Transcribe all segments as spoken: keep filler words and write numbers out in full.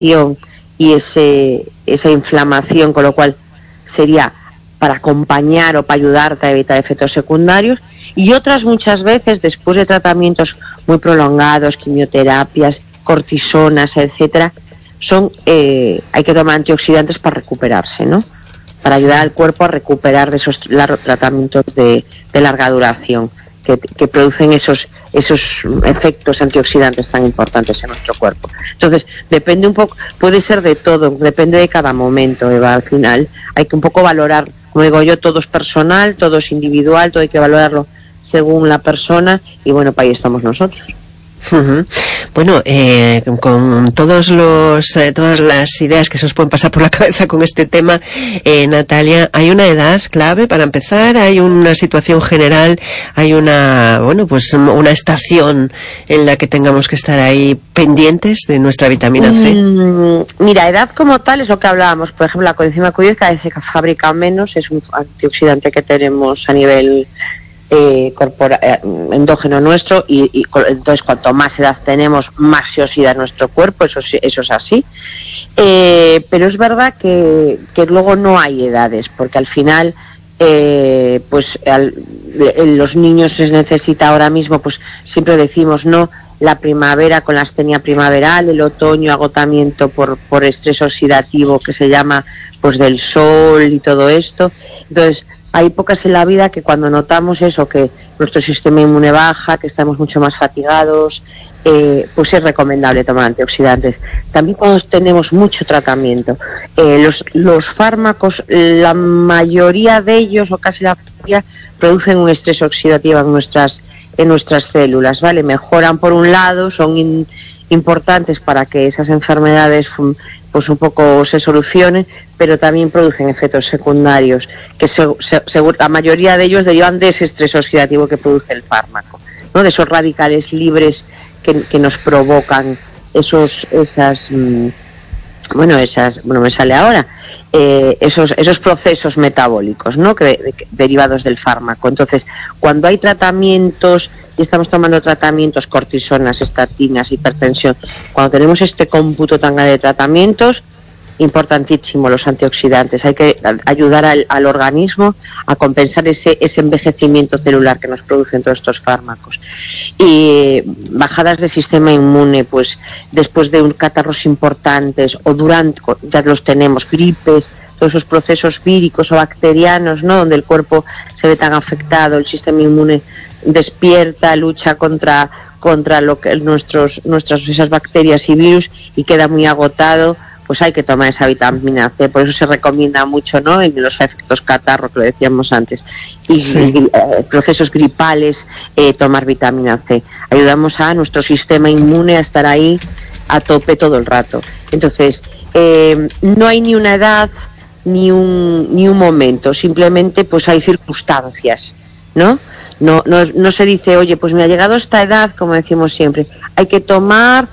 y ese esa inflamación, con lo cual sería para acompañar o para ayudarte a evitar efectos secundarios. Y otras muchas veces, después de tratamientos muy prolongados, quimioterapias, cortisonas, etcétera, son eh, hay que tomar antioxidantes para recuperarse, ¿no? Para ayudar al cuerpo a recuperar de esos largos tratamientos de, de larga duración que, que producen esos esos efectos antioxidantes tan importantes en nuestro cuerpo. Entonces, depende un poco, puede ser de todo, depende de cada momento, Eva. Al final hay que un poco valorar, como digo yo, todo es personal, todo es individual, todo hay que valorarlo según la persona, y bueno, para ahí estamos nosotros. Uh-huh. Bueno, eh, con todos los eh, todas las ideas que se os pueden pasar por la cabeza con este tema, eh, Natalia, ¿hay una edad clave para empezar? ¿Hay una situación general? ¿Hay una, bueno, pues una estación en la que tengamos que estar ahí pendientes de nuestra vitamina C? Mm, mira, edad como tal es lo que hablábamos. Por ejemplo, la coenzima Q diez cada vez se fabrica menos, es un antioxidante que tenemos a nivel Eh, corpora, eh, endógeno nuestro, y, y entonces cuanto más edad tenemos, más se oxida nuestro cuerpo, eso, eso es así. Eh, pero es verdad que, que luego no hay edades, porque al final eh, pues al, en los niños se necesita ahora mismo, pues siempre decimos, no, la primavera con la astenia primaveral, el otoño agotamiento por, por estrés oxidativo que se llama pues del sol y todo esto. Entonces hay épocas en la vida que cuando notamos eso, que nuestro sistema inmune baja, que estamos mucho más fatigados, eh, pues es recomendable tomar antioxidantes. También cuando tenemos mucho tratamiento. Eh, los, los fármacos, la mayoría de ellos, o casi la mayoría, producen un estrés oxidativo en nuestras, en nuestras células, ¿vale? Mejoran por un lado, son in, importantes para que esas enfermedades pues un poco se solucionen, pero también producen efectos secundarios, que se, se, se, la mayoría de ellos derivan de ese estrés oxidativo que produce el fármaco, ¿no? De esos radicales libres que, que nos provocan esos, esas, mmm, bueno, esas, bueno, me sale ahora, eh, esos, esos procesos metabólicos, ¿no? Que, de, que, derivados del fármaco. Entonces, cuando hay tratamientos y estamos tomando tratamientos, cortisonas, estatinas, hipertensión, cuando tenemos este cómputo tan grande de tratamientos, importantísimo los antioxidantes. Hay que ayudar al, al organismo a compensar ese, ese envejecimiento celular que nos producen todos estos fármacos. Y bajadas del sistema inmune, pues después de un catarros importantes o durante, ya los tenemos, gripes, todos esos procesos víricos o bacterianos, ¿no? Donde el cuerpo se ve tan afectado, el sistema inmune despierta, lucha contra contra lo que nuestros nuestras esas bacterias y virus y queda muy agotado, pues hay que tomar esa vitamina C. Por eso se recomienda mucho, ¿no? En los efectos catarro, que lo decíamos antes, y, sí. y eh, procesos gripales, eh, tomar vitamina C. Ayudamos a nuestro sistema inmune a estar ahí a tope todo el rato. Entonces, eh, no hay ni una edad ni un ni un momento, simplemente pues hay circunstancias, ¿no? No, no, no se dice, oye, pues me ha llegado esta edad, como decimos siempre, hay que tomar,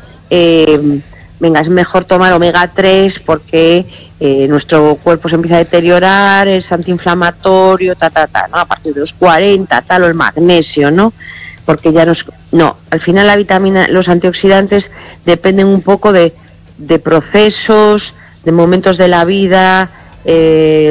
eh, venga, es mejor tomar omega tres porque eh, nuestro cuerpo se empieza a deteriorar, es antiinflamatorio, ta, ta, ta, ¿no? A partir de los cuarenta, tal, o el magnesio, ¿no? Porque ya nos... No, al final la vitamina, los antioxidantes dependen un poco de, de procesos, de momentos de la vida, eh,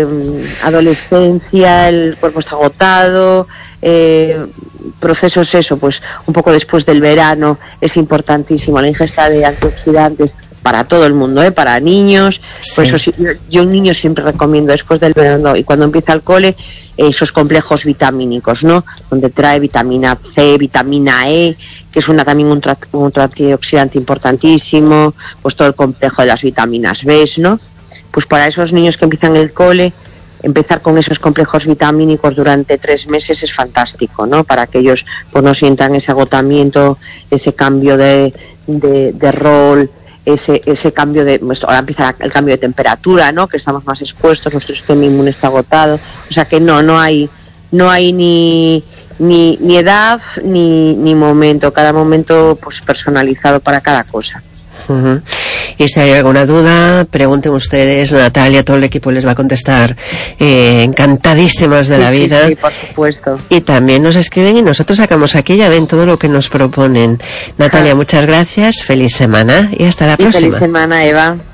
adolescencia, el cuerpo está agotado, eh, procesos eso, pues un poco después del verano es importantísimo la ingesta de antioxidantes para todo el mundo, ¿eh? Para niños, sí. Por eso yo, yo un niño siempre recomiendo después del verano y cuando empieza el cole esos complejos vitamínicos, ¿no? Donde trae vitamina C, vitamina E, que es una también un, tra- un antioxidante importantísimo, pues todo el complejo de las vitaminas B, ¿no? Pues para esos niños que empiezan el cole, empezar con esos complejos vitamínicos durante tres meses es fantástico, ¿no? Para que ellos pues no sientan ese agotamiento, ese cambio de, de, de rol, ese ese cambio de... Pues ahora empieza el cambio de temperatura, ¿no? Que estamos más expuestos, nuestro sistema inmune está agotado. O sea que no, no hay no hay ni ni, ni edad ni, ni momento. Cada momento pues personalizado para cada cosa. Uh-huh. Y si hay alguna duda, pregunten ustedes, Natalia, todo el equipo les va a contestar, eh, encantadísimas de sí, la vida. Sí, sí, por supuesto. Y también nos escriben y nosotros sacamos aquí, ya ven todo lo que nos proponen. Natalia, ah. muchas gracias, feliz semana y hasta la y próxima. Feliz semana, Eva.